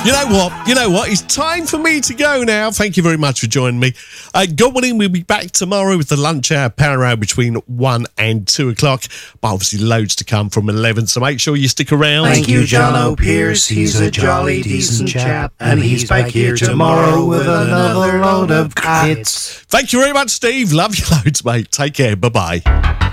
You know what? It's time for me to go now. Thank you very much for joining me. God willing, we'll be back tomorrow with the lunch hour, power hour between 1 and 2 o'clock. But obviously loads to come from 11, so make sure you stick around. Thank you, John O'Pearce. He's a jolly decent chap. And he's back here tomorrow with another load of hits. Thank you very much, Steve. Love you loads, mate. Take care. Bye-bye.